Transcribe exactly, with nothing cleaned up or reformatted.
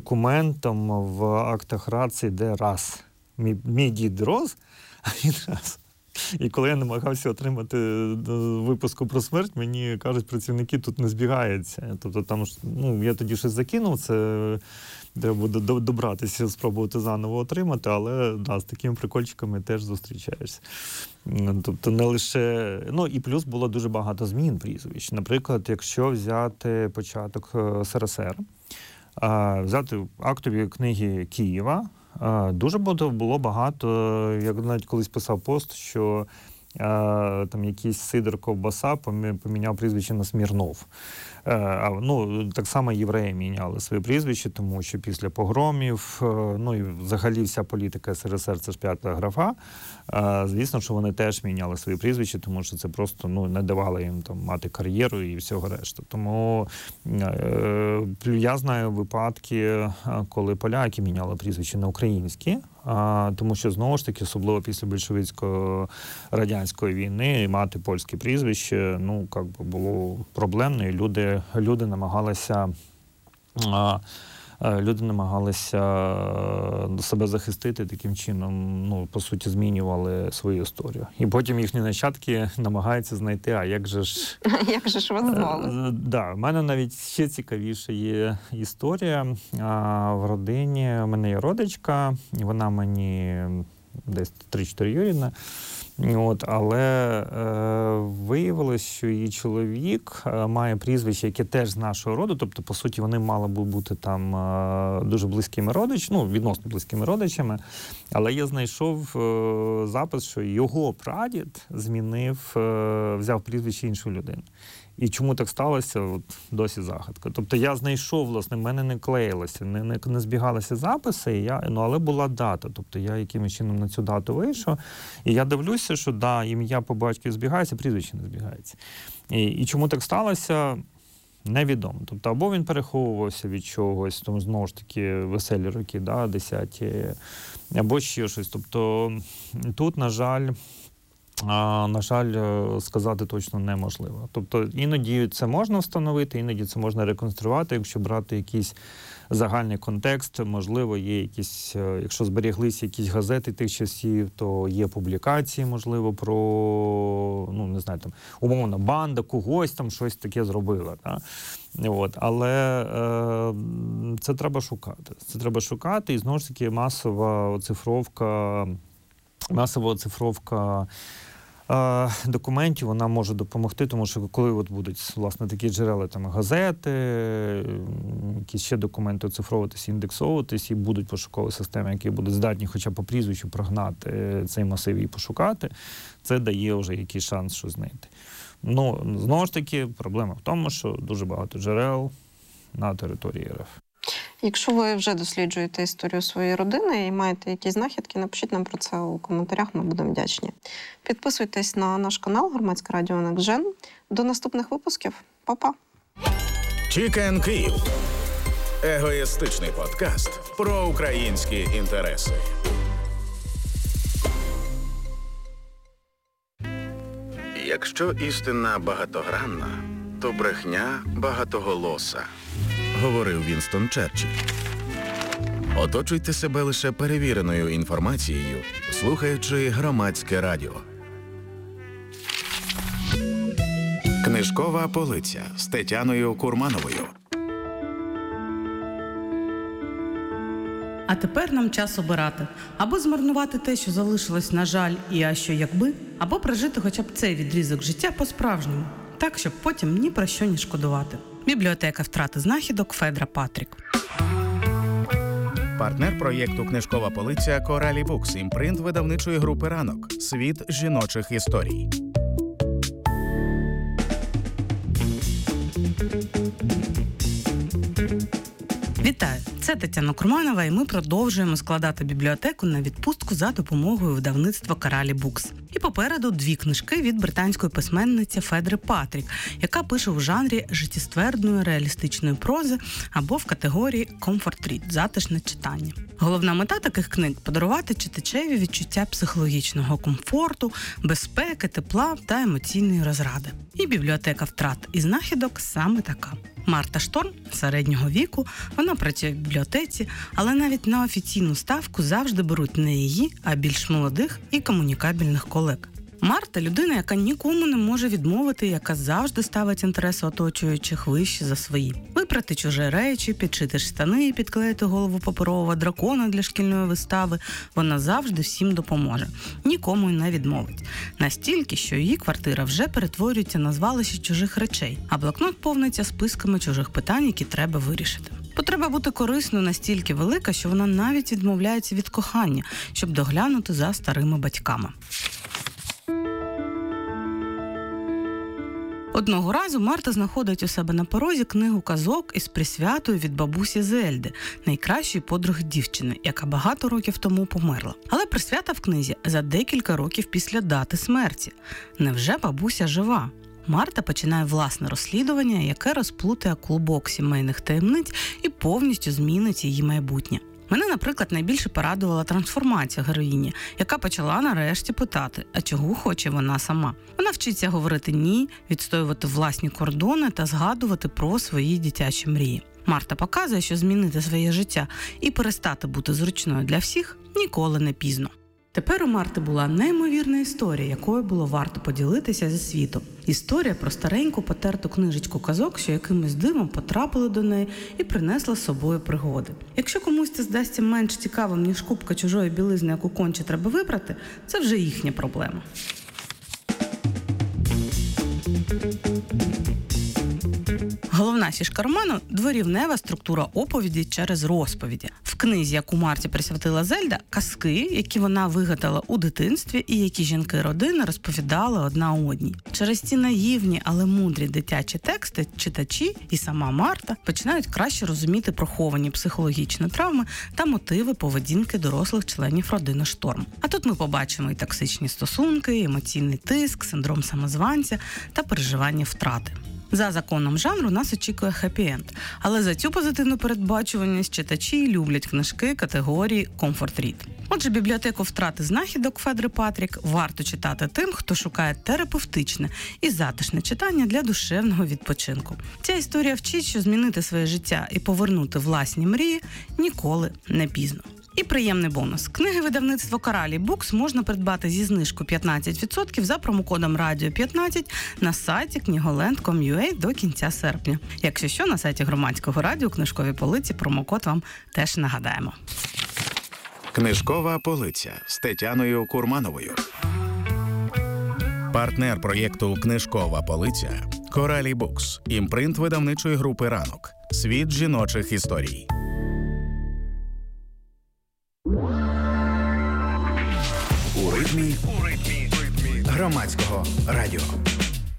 документом в актах рації, де раз. Мій, мій дід рос, а він раз. І коли я намагався отримати випуску про смерть, мені кажуть, працівники, тут не збігається. Тобто там, ну, я тоді щось закинув, це треба буде добратися, спробувати заново отримати, але да, з такими прикольчиками теж зустрічаєшся. Тобто не лише... Ну, і плюс було дуже багато змін прізвищ. Наприклад, якщо взяти початок СРСР, взяти актові книги Києва, дуже було багато, я навіть колись писав пост, що а, там якийсь Сидор Ковбаса поміняв прізвище на Смірнов. А, ну, так само євреї міняли своє прізвище, тому що після погромів, ну і взагалі вся політика СРСР – це ж п'ята графа. А, звісно, що вони теж міняли свої прізвища, тому що це просто, ну, не давало їм там мати кар'єру і всього решта. Тому е, я знаю випадки, коли поляки міняли прізвище на українські, а, тому що, знову ж таки, особливо після більшовицько-радянської війни, мати польське прізвище, ну, як би було проблемно, і люди, люди намагалися а, люди намагалися себе захистити таким чином, ну, по суті, змінювали свою історію. І потім їхні нащадки намагаються знайти, а як же ж... Як же ж вас звали? Да, в мене навіть ще цікавіша є історія. В родині в мене є родичка, і вона мені десь три-чотири От, але е, виявилось, що її чоловік е, має прізвище, яке теж з нашого роду, тобто, по суті, вони мали б бути там е, дуже близькими родичами, ну, відносно близькими родичами, але я знайшов е, запис, що його прадід змінив, е, взяв прізвище іншої людини. І чому так сталося, от досі загадка. Тобто я знайшов, власне, в мене не клеїлося, не, не, не збігалися записи, і я, ну, але була дата. Тобто я якимось чином на цю дату вийшов, і я дивлюся, що да, ім'я по батькові збігається, прізвище не збігається. І, і чому так сталося, невідомо. Тобто або він переховувався від чогось, тому знову ж таки веселі роки, да, десяті, або ще щось. Тобто тут, на жаль, А, на жаль, сказати точно неможливо. Тобто іноді це можна встановити, іноді це можна реконструювати, якщо брати якийсь загальний контекст, можливо, є якісь, якщо зберіглися якісь газети тих часів, то є публікації, можливо, про, ну, не знаю, там, умовно, банда когось там щось таке зробила. Да? От. Але е, це треба шукати. Це треба шукати, і знову ж таки масова оцифровка, масова оцифровка е, документів, вона може допомогти, тому що коли от будуть, власне, такі джерела, там, газети, якісь ще документи оцифровуватися, індексовуватись, і будуть пошукові системи, які будуть здатні хоча б по прізвищу прогнати цей масив і пошукати, це дає вже якийсь шанс, що знайти. Ну, знову ж таки, проблема в тому, що дуже багато джерел на території РФ. Якщо ви вже досліджуєте історію своєї родини і маєте якісь знахідки, напишіть нам про це у коментарях, ми будемо вдячні. Підписуйтесь на наш канал Громадське радіо «Некстджен». До наступних випусків. Па-па! Чікен Київ. Егоїстичний подкаст про українські інтереси. Якщо істина багатогранна, то брехня багатоголоса, говорив Вінстон Черчилль. Оточуйте себе лише перевіреною інформацією, слухаючи Громадське радіо. Книжкова полиця з Тетяною Курмановою. А тепер нам час обирати. Або змарнувати те, що залишилось, на жаль, і а що якби, або прожити хоча б цей відрізок життя по-справжньому. Так, щоб потім ні про що не шкодувати. Бібліотека втрати знахідок Федра Патрік. Партнер проєкту «Книжкова полиця» Коралі Букс, імпринт видавничої групи «Ранок». Світ жіночих історій. Вітаю! Це Тетяна Курманова, і ми продовжуємо складати бібліотеку на відпустку за допомогою видавництва Коралі Букс. І попереду дві книжки від британської письменниці Федри Патрік, яка пише в жанрі життєствердної реалістичної прози або в категорії «Comfort Read» – затишне читання. Головна мета таких книг – подарувати читачеві відчуття психологічного комфорту, безпеки, тепла та емоційної розради. І бібліотека втрат і знахідок саме така. Марта Шторм середнього віку, вона працює в бібліотеці, але навіть на офіційну ставку завжди беруть не її, а більш молодих і комунікабельних колег. Марта – людина, яка нікому не може відмовити, яка завжди ставить інтереси оточуючих вище за свої. Випрати чужі речі, підшити штани, підклеїти голову паперового дракона для шкільної вистави – вона завжди всім допоможе. Нікому й не відмовить. Настільки, що її квартира вже перетворюється на звалище чужих речей, а блокнот повниться списками чужих питань, які треба вирішити. Потреба бути корисною настільки велика, що вона навіть відмовляється від кохання, щоб доглянути за старими батьками. Одного разу Марта знаходить у себе на порозі книгу казок із присвятою від бабусі Зельди, найкращої подруги дівчини, яка багато років тому померла. Але присвята в книзі за декілька років після дати смерті. Невже бабуся жива? Марта починає власне розслідування, яке розплутає клубок сімейних таємниць і повністю змінить її майбутнє. Мене, наприклад, найбільше порадувала трансформація героїні, яка почала нарешті питати, а чого хоче вона сама. Вона вчиться говорити «ні», відстоювати власні кордони та згадувати про свої дитячі мрії. Марта показує, що змінити своє життя і перестати бути зручною для всіх ніколи не пізно. Тепер у Марти була неймовірна історія, якою було варто поділитися зі світом. Історія про стареньку потерту книжечку казок, що якимось дивом потрапили до неї і принесла з собою пригоди. Якщо комусь це здасться менш цікавим, ніж купка чужої білизни, яку конче треба вибрати, це вже їхня проблема. Головна фішка роману – дворівнева структура оповіді через розповіді. В книзі, яку Марті присвятила Зельда, казки, які вона вигадала у дитинстві і які жінки родини розповідали одна одній. Через ці наївні, але мудрі дитячі тексти читачі і сама Марта починають краще розуміти приховані психологічні травми та мотиви поведінки дорослих членів родини Шторм. А тут ми побачимо і токсичні стосунки, і емоційний тиск, синдром самозванця та переживання втрати. За законом жанру нас очікує хеппі-енд, але за цю позитивну передбачуваність читачі люблять книжки категорії «Comfort Read». Отже, бібліотеку втрати знахідок Федри Патрік варто читати тим, хто шукає терапевтичне і затишне читання для душевного відпочинку. Ця історія вчить, що змінити своє життя і повернути власні мрії ніколи не пізно. І приємний бонус. Книги видавництва Коралі Букс можна придбати зі знижкою п'ятнадцять відсотків за промокодом радіо п'ятнадцять на сайті книголенд крапка ком крапка ю а до кінця серпня. Якщо що, на сайті Громадського радіо книжкові полиці промокод вам теж нагадаємо. Книжкова полиця з Тетяною Курмановою. Партнер проєкту «Книжкова полиця» – Коралі Букс, імпринт видавничої групи «Ранок». Світ жіночих історій. У ритмі, у ритмі, Громадського радіо.